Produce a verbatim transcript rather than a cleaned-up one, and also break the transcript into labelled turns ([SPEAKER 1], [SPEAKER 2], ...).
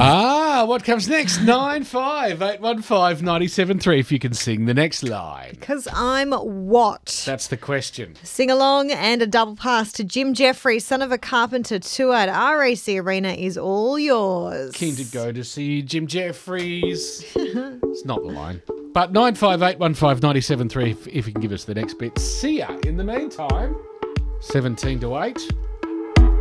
[SPEAKER 1] Ah, what comes next? nine five eight one five nine seven three if you can sing the next line.
[SPEAKER 2] Because I'm what?
[SPEAKER 1] That's the question.
[SPEAKER 2] Sing along and a double pass to Jim Jeffrey, Son of a Carpenter tour at R A C Arena is all yours.
[SPEAKER 1] Keen to go to see Jim Jeffries. It's not the line. But nine five eight one five nine seven three if, if you can give us the next bit. See ya in the meantime. seventeen to eight.